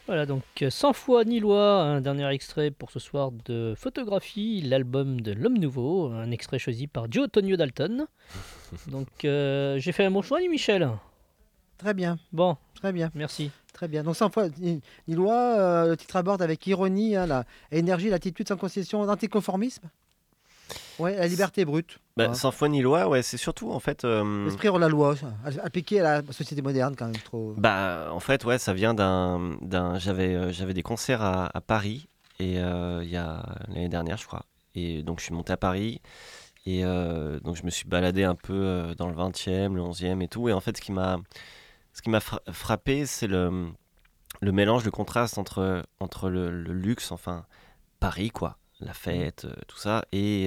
Voilà, donc 100 fois ni loi, un dernier extrait pour ce soir de Photographie, l'album de L'Homme Nouveau, un extrait choisi par Joe Tonio Dalton. Donc j'ai fait un bon choix, ni Michel? Très bien, Bon, très bien, merci. très bien. Donc 100 fois Lillois, le titre aborde avec ironie la énergie, l'attitude sans concession, l'anticonformisme. Ouais, la liberté brute. Voilà. Sans foi ni loi, ouais, c'est surtout en fait. L'esprit hors la loi, ça, appliqué à la société moderne quand même trop. En fait, ouais, ça vient j'avais des concerts à Paris et il y a l'année dernière, je crois. Et donc je suis monté à Paris et donc je me suis baladé un peu dans le 20e, le 11e et tout. Et en fait, ce qui m'a frappé, c'est le mélange, le contraste entre le luxe, enfin Paris, quoi, la Mm. fête, tout ça,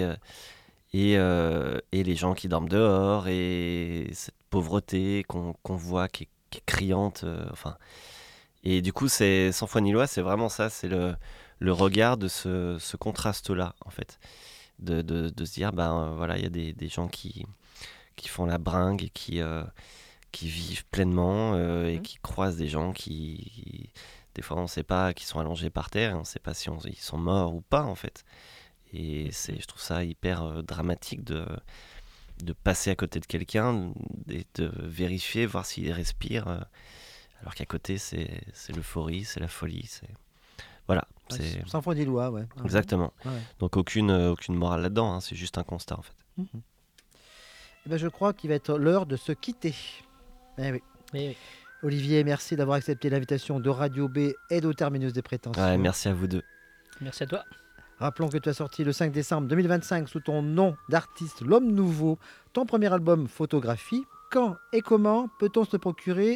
et les gens qui dorment dehors et cette pauvreté qu'on voit qui est criante, enfin. Et du coup, c'est sans foi ni loi, c'est vraiment ça, c'est le regard de ce contraste-là, en fait, de se dire, voilà, il y a des gens qui font la bringue et qui vivent pleinement et Mhm. qui croisent des gens des fois, on ne sait pas, qui sont allongés par terre, et on ne sait pas si ils sont morts ou pas, en fait. Et je trouve ça hyper dramatique de passer à côté de quelqu'un et de vérifier, voir s'il respire, alors qu'à côté, c'est l'euphorie, c'est la folie. Voilà, Ouais, c'est sans foi ni loi, ouais. exactement. Ouais. Donc aucune morale là-dedans, hein, c'est juste un constat en fait. Mhm. Eh ben, je crois qu'il va être l'heure de se quitter. Eh oui. Eh oui. Olivier, merci d'avoir accepté l'invitation de Radio B et au Terminus des Ouais, Prétentions. merci à vous deux. Merci à toi. Rappelons que tu as sorti le 5 décembre 2025 sous ton nom d'artiste L'Homme Nouveau, ton premier album Photographie. Quand et comment peut-on se procurer